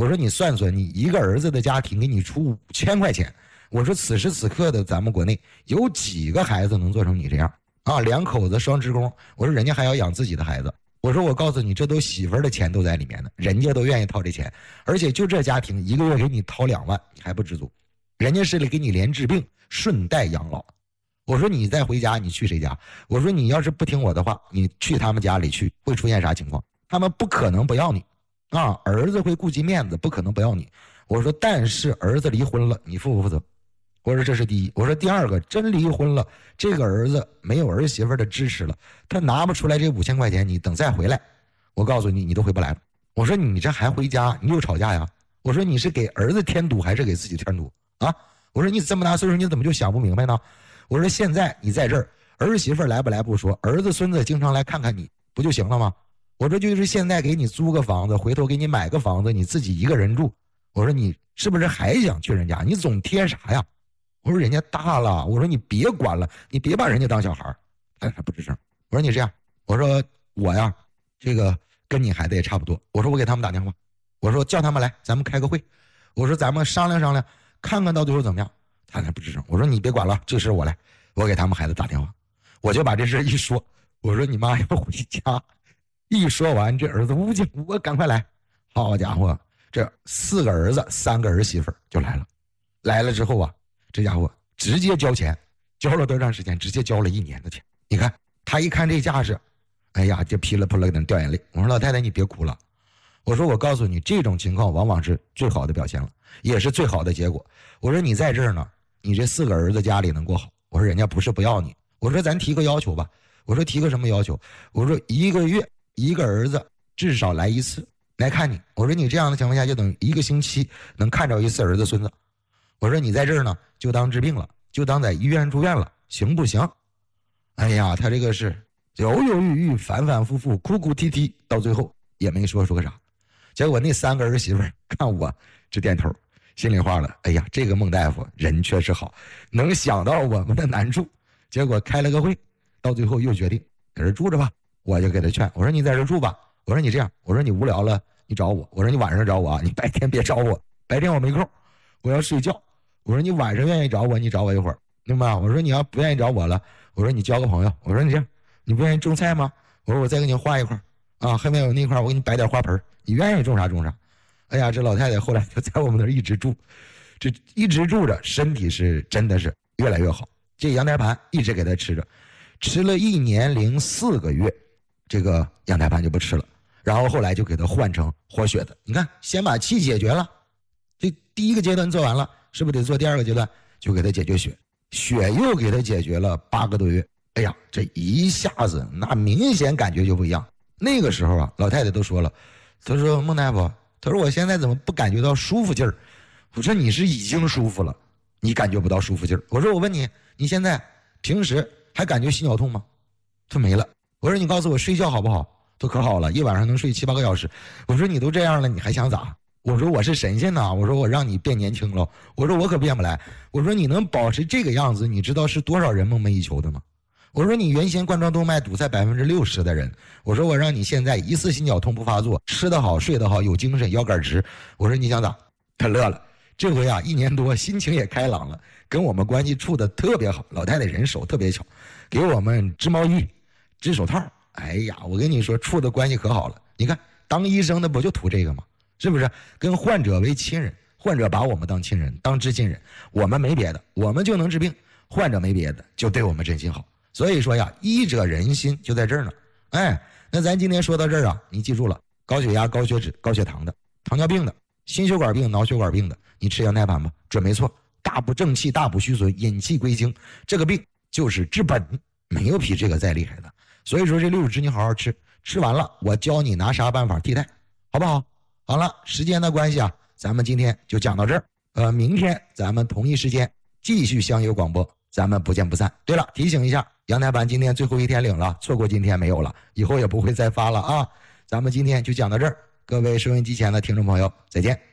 我说你算算，你一个儿子的家庭给你出5000块钱，我说此时此刻的咱们国内有几个孩子能做成你这样啊？2口子双职工，我说人家还要养自己的孩子，我说我告诉你，这都媳妇儿的钱都在里面呢，人家都愿意掏这钱，而且就这家庭1个月给你掏2万，你还不知足，人家是给你连治病顺带养老。我说你再回家，你去谁家？我说你要是不听我的话，你去他们家里去，会出现啥情况？他们不可能不要你啊，儿子会顾及面子，不可能不要你。我说但是儿子离婚了，你负不负责？我说这是第一。我说第二个，真离婚了，这个儿子没有儿媳妇的支持了，他拿不出来这5000块钱，你等再回来，我告诉你，你都回不来了。我说你这还回家，你又吵架呀？我说你是给儿子添堵还是给自己添堵啊？我说你这么大岁数，你怎么就想不明白呢？我说现在你在这儿，儿媳妇来不来不说，儿子孙子经常来看看你不就行了吗？我说就是现在给你租个房子，回头给你买个房子，你自己一个人住，我说你是不是还想去人家？你总贴啥呀？我说人家大了，我说你别管了，你别把人家当小孩。他不吱声。我说你这样，我说我呀，这个跟你孩子也差不多。我说我给他们打电话，我说叫他们来，咱们开个会，我说咱们商量商量，看看到最后怎么样。他不吱声。我说你别管了，这事我来，我给他们孩子打电话，我就把这事一说，我说你妈要回家。一说完，这儿子无紧无赶快来，好家伙，这4个儿子3个儿媳妇就来了。来了之后啊，这家伙直接交钱，交了多长时间？直接交了1年的钱。你看他一看这架势，哎呀，就噼里啪啦的掉眼泪。我说老太太你别哭了，我说我告诉你，这种情况往往是最好的表现了，也是最好的结果。我说你在这儿呢，你这4个儿子家里能过好，我说人家不是不要你，我说咱提个要求吧，我说提个什么要求？我说1个月1个儿子至少来1次来看你，我说你这样的情况下就等1个星期能看着1次儿子孙子。我说你在这儿呢就当治病了，就当在医院住院了，行不行？哎呀，他这个是犹犹豫豫，反反复复，哭哭啼啼，到最后也没说个啥。结果那3个儿媳妇看我直点头，心里话了，哎呀，这个孟大夫人确实好，能想到我们的难处。结果开了个会，到最后又决定在这住着吧。我就给他劝，我说你在这住吧，我说你这样，我说你无聊了你找我，我说你晚上找我啊，你白天别找我，白天我没空，我要睡觉。我说你晚上愿意找我，你找我一会儿，对吗？我说你要不愿意找我了，我说你交个朋友。我说你这样，你不愿意种菜吗？我说我再给你画一块啊，后面有那块我给你摆点花盆，你愿意种啥种啥。哎呀，这老太太后来就在我们那儿一直住，这一直住着，身体是真的是越来越好。这羊胎盘一直给她吃着，吃了1年零4个月，这个羊胎盘就不吃了，然后后来就给她换成活血的。你看，先把气解决了，这第1个阶段做完了，是不是得做第2个阶段？就给她解决血，血又给她解决了8个多月。哎呀，这一下子那明显感觉就不一样。那个时候啊，老太太都说了，她说孟大夫，她说我现在怎么不感觉到舒服劲儿？我说你是已经舒服了，你感觉不到舒服劲儿。我说我问你，你现在平时还感觉心绞痛吗？她没了。我说你告诉我睡觉好不好？她可好了，一晚上能睡7、8个小时。我说你都这样了，你还想咋？我说我是神仙呐，我说我让你变年轻了，我说我可变不来。我说你能保持这个样子，你知道是多少人梦寐以求的吗？我说你原先冠状动脉堵塞60%的人，我说我让你现在一次心绞痛不发作，吃得好睡得好有精神腰杆直，我说你想咋？他乐了。这回啊1年多心情也开朗了，跟我们关系处得特别好。老太太人手特别巧，给我们织毛衣织手套，哎呀我跟你说处的关系可好了。你看当医生的不就图这个吗？是不是跟患者为亲人，患者把我们当亲人当知心人，我们没别的，我们就能治病，患者没别的就对我们真心好。所以说呀，医者仁心就在这儿呢。哎，那咱今天说到这儿啊，你记住了，高血压、高血脂、高血糖的，糖尿病的，心血管病、脑血管病的，你吃羊胎盘吧，准没错。大补正气，大补虚损，引气归经，这个病就是治本，没有比这个再厉害的。所以说这60支你好好吃，吃完了我教你拿啥办法替代，好不好？好了，时间的关系啊，咱们今天就讲到这儿。明天咱们同一时间继续相约广播，咱们不见不散。对了，提醒一下，羊胎盘今天最后一天领了，错过今天没有了，以后也不会再发了啊。咱们今天就讲到这儿，各位收音机前的听众朋友，再见。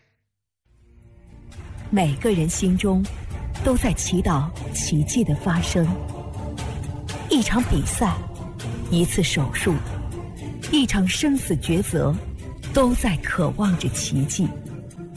每个人心中都在祈祷奇迹的发生。一场比赛，一次手术，一场生死抉择，都在渴望着奇迹。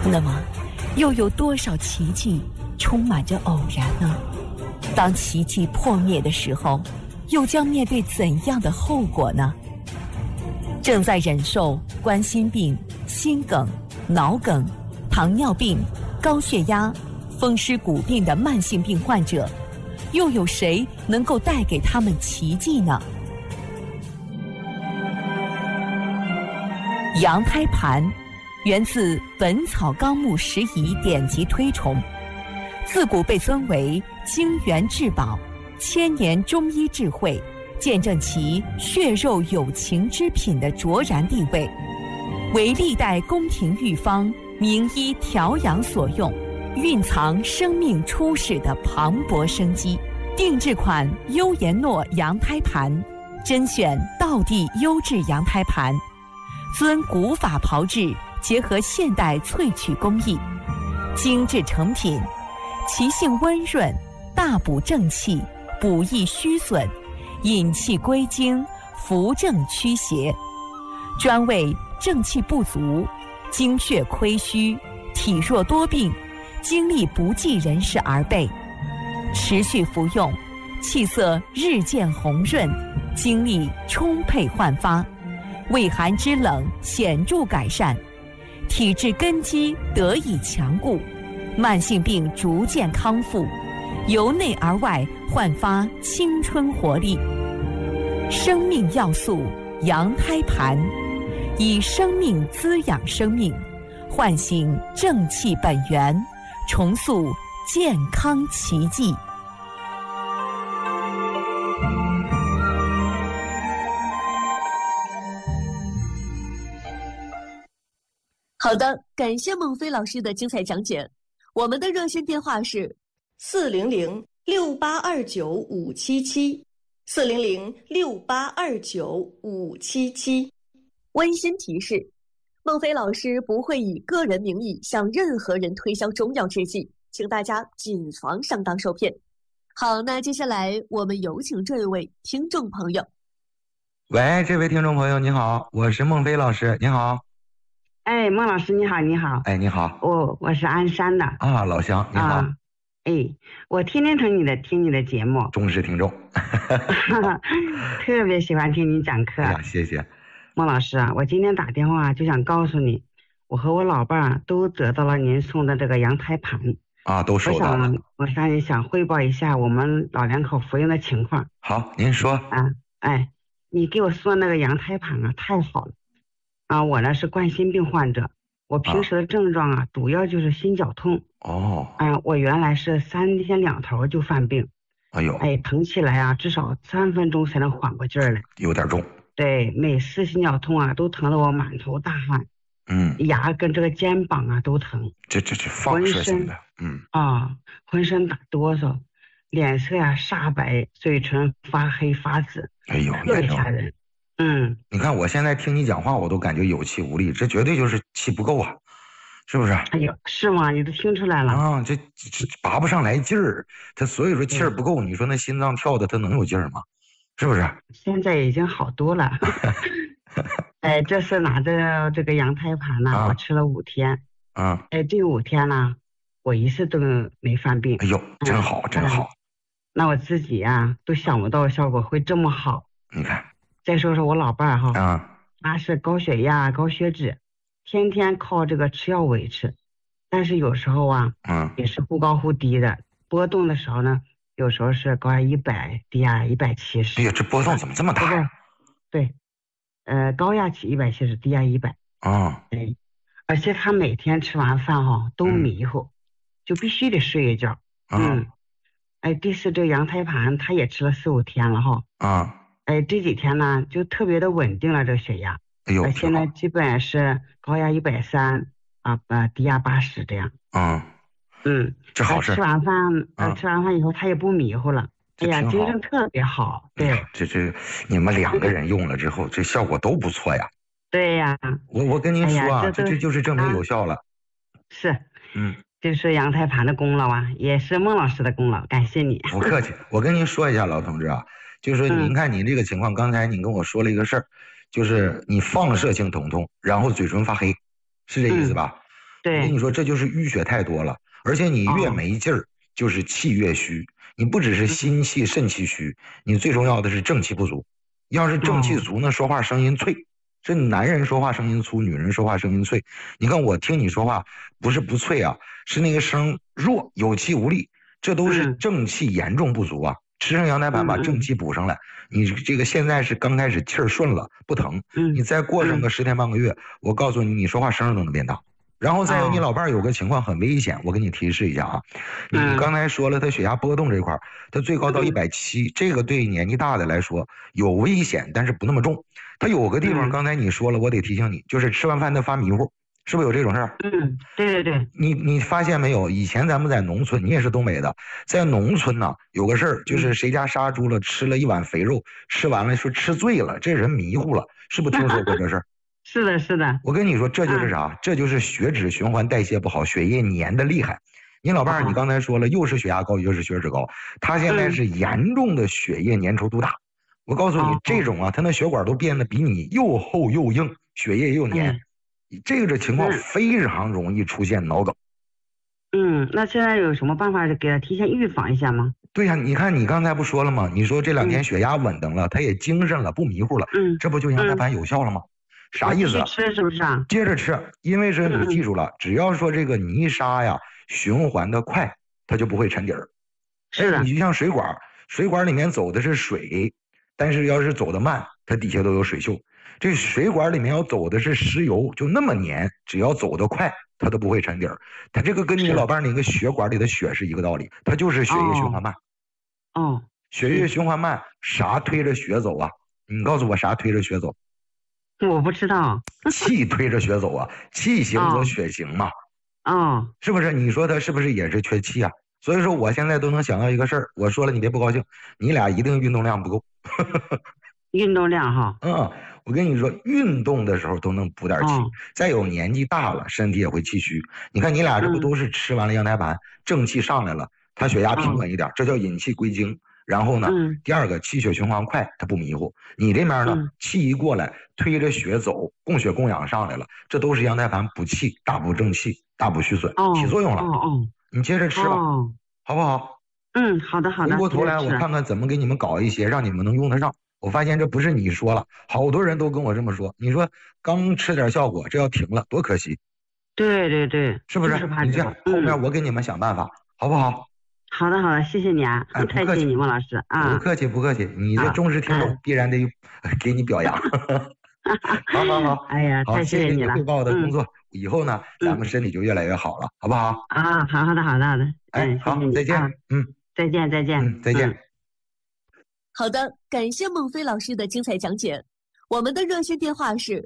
那么，又有多少奇迹充满着偶然呢？当奇迹破灭的时候，又将面对怎样的后果呢？正在忍受冠心病、心梗、脑梗、糖尿病、高血压、风湿骨病的慢性病患者，又有谁能够带给他们奇迹呢？羊胎盘源自《本草纲目拾遗》典籍推崇，自古被尊为精元至宝、千年中医智慧，见证其血肉有情之品的卓然地位，为历代宫廷御方、名医调养所用，蕴藏生命初始的磅礴生机。定制款优颜诺羊胎盘，甄选道地优质羊胎盘，遵古法炮制，结合现代萃取工艺，精致成品，其性温润，大补正气，补益虚损，引气归经，扶正驱邪，专为正气不足、精血亏虚、体弱多病、精力不济人士而备。持续服用，气色日渐红润，精力充沛焕发，胃寒之冷显著改善，体质根基得以强固，慢性病逐渐康复，由内而外焕发青春活力。生命要素羊胎盘，以生命滋养生命，唤醒正气本源，重塑健康奇迹。 好的，感谢孟非老师的精彩讲解。我们的热线电话是400-6829-577，400-6829-577。温馨提示：孟非老师不会以个人名义向任何人推销中药制剂，请大家谨防上当受骗。好，那接下来我们有请这位听众朋友。 喂，这位听众朋友你好，我是孟非老师，你好。 哎，孟老师你好，你好。 哎，你好。 我是鞍山的。 啊，老乡你好。 哎，我天天听你的节目， 忠实听众。 特别喜欢听你讲课。 哎呀，谢谢。 孟老师啊，我今天打电话就想告诉你，我和我老伴儿都得到了您送的这个羊胎盘。 啊，都收到了。 我想汇报一下我们老两口服用的情况。 好，您说。 啊，哎，你给我送那个羊胎盘啊，太好了。啊，我呢是冠心病患者，我平时的症状啊，主要就是心绞痛。 哦。 我原来是3天2头就犯病。 哎呦。 疼起来啊，至少3分钟才能缓过劲儿来。 有点重。 对，每次心绞痛啊，都疼得我满头大汗。牙跟这个肩膀啊都疼。 这放射性的。 浑身打哆嗦，脸色呀煞白，嘴唇发黑发紫。 哎呦， 特别吓人。 你看我现在听你讲话，我都感觉有气无力，这绝对就是气不够啊，是不是？ 哎呦，是吗？你都听出来了啊？这拔不上来劲儿，他所以说气儿不够，你说那心脏跳的他能有劲儿吗？是不是？ 现在已经好多了。哎，这是拿着这个羊胎盘呢，我吃了5天。这5天呢，我一次都没犯病。 哎呦，真好，真好。 那我自己呀，都想不到效果会这么好。 你看。 再说说我老伴儿哈，他是高血压、高血脂，天天靠这个吃药维持，但是有时候啊，也是忽高忽低的，波动的时候呢，有时候是高压100，低压170。 哎呀，这波动怎么这么大呀？ 对，高压170，低压100。对，而且他每天吃完饭都迷糊，就必须得睡一觉。第四这个羊胎盘他也吃了4、5天了这几天呢就特别的稳定了这个血压。 哎呦， 现在基本是高压130低压80这样。 这好事。 吃完饭以后他也不迷糊了。哎呀，精神特别好。对， 这你们2个人用了之后，这效果都不错呀。 对呀。 我跟您说啊，这就是证明有效了。 是。这是羊胎盘的功劳啊，也是孟老师的功劳，感谢你。 不客气。我跟您说一下，老同志啊。就是说您看你这个情况，刚才您跟我说了一个事儿，就是你放射性疼痛，然后嘴唇发黑，是这意思吧？ 对， 我跟你说，这就是淤血太多了，而且你越没劲儿，就是气越虚。你不只是心气、肾气虚，你最重要的是正气不足。要是正气足呢，说话声音脆。这男人说话声音粗，女人说话声音脆。你看我听你说话，不是不脆啊，是那个声弱，有气无力，这都是正气严重不足啊。吃上羊胎盘把正气补上来，你这个现在是刚开始气儿顺了，不疼。你再过上个10天半个月，我告诉你，你说话声都能变大。然后再有你老伴儿有个情况很危险，我给你提示一下啊，你刚才说了他血压波动这块儿，他最高到170，这个对年纪大的来说有危险，但是不那么重。他有个地方刚才你说了，我得提醒你，就是吃完饭他发迷糊，是不是有这种事儿？ 对对对。 你发现没有？以前咱们在农村，你也是东北的，在农村呢有个事儿，就是谁家杀猪了，吃了一碗肥肉，吃完了说吃醉了，这人迷糊了，是不是听说过这事儿？ 是的，是的。 我跟你说，这就是啥？这就是血脂循环代谢不好，血液粘的厉害。你老伴儿，你刚才说了，又是血压高，又是血脂高，他现在是严重的血液粘稠度大。我告诉你，这种啊，他那血管都变得比你又厚又硬，血液又粘，这个情况非常容易出现脑梗。 那现在有什么办法给他提前预防一下吗？ 对呀，你看你刚才不说了吗？你说这2天血压稳当了，他也精神了，不迷糊了，这不就羊胎盘有效了吗？啥意思？ 吃是不是啊？ 接着吃，因为是你记住了，只要说这个泥沙呀循环的快，它就不会沉底儿。 是的， 你就像水管，水管里面走的是水，但是要是走得慢，它底下都有水锈。这水管里面要走的是石油，就那么粘，只要走得快，它都不会沉底儿。它这个跟你老伴那个血管里的血是一个道理，它就是血液循环慢。血液循环慢，啥推着血走啊？你告诉我啥推着血走？ 我不知道。 气推着血走啊，气行则血行嘛。是不是？你说他是不是也是缺气啊？所以说我现在都能想到一个事儿，我说了你别不高兴，你俩一定运动量不够。 运动量哈。 我跟你说，运动的时候都能补点气。再有年纪大了，身体也会气虚。你看你俩这不都是吃完了羊胎盘，正气上来了，他血压平稳一点，这叫引气归经。然后呢，第二个气血循环快，它不迷糊。你这边呢，气一过来，推着血走，供血供氧上来了，这都是羊胎盘补气、大补正气、大补虚损，起作用了。你接着吃吧，好不好？ 好的好的。 回过头来，我看看怎么给你们搞一些，让你们能用得上。我发现这不是你说了，好多人都跟我这么说。你说刚吃点效果，这要停了，多可惜。 对对对， 是不是？你这样，后面我给你们想办法，好不好？ 好的好的，谢谢你啊，太谢谢你孟老师啊， 不客气不客气，你的忠实听众必然得给你表扬。好， 哎呀，太谢谢你了。 汇报的工作，以后呢，咱们身体就越来越好了，好不好？ 好的。 好，再见。 再见。 再见。 好的，感谢孟非老师的精彩讲解。我们的热线电话是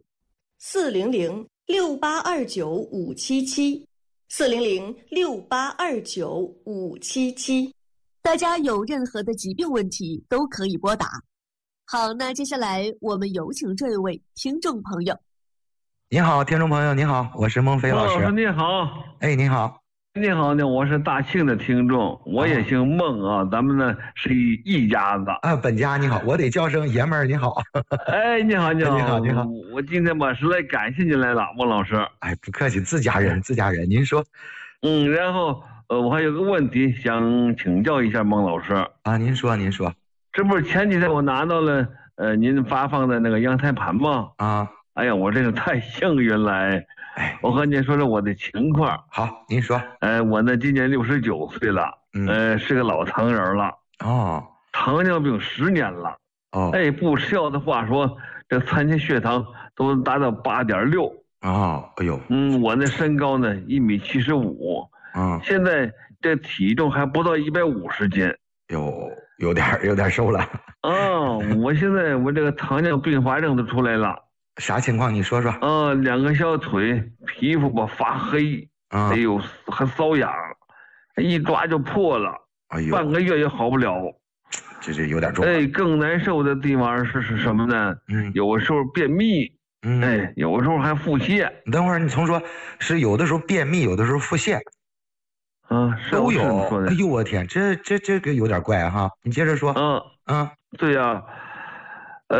400-6829-577，400-6829-577。大家有任何的疾病问题都可以拨打。好，那接下来我们有请这一位听众朋友。 你好，听众朋友，你好，我是孟非老师。 你好。 你好。 你好呢，我是大庆的听众，我也姓孟啊，咱们呢是一家子啊。本家你好，我得叫声爷们儿你好。 你好。 你好。 我今天吧实在感谢您来了，孟老师。 不客气，自家人，您说。 然后我还有个问题想请教一下孟老师啊。您说。 这不是前几天我拿到了您发放的那个羊胎盘吗？哎呀，我这个太幸运了。我和您说说我的情况。 好，您说。 我呢今年69岁了，是个老糖人了。糖尿病10年了。不笑的话说，这餐前血糖都达到8.6。 哎呦。 我那身高呢1.75米。现在这体重还不到150斤。 有点瘦了。 我现在我这个糖尿并发症都出来了。 啥情况？你说说。 两个小腿皮肤吧发黑，还瘙痒，一抓就破了。半个月也好不了。 这有点重。 更难受的地方是什么呢？有的时候便秘，有的时候还腹泻。 你等会儿，你重说，是有的时候便秘，有的时候腹泻。都有。哎呦我天，这个有点怪哈。你接着说。 对呀。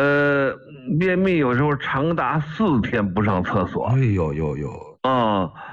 便秘有时候长达4天不上厕所。 哎呦。